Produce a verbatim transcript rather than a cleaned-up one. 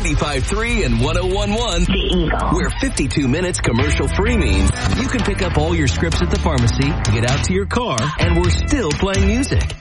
ninety-five point three and one oh one point one. The Eagle. Where fifty-two minutes commercial-free means you can pick up all your scripts at the pharmacy, get out to your car, and we're still playing music.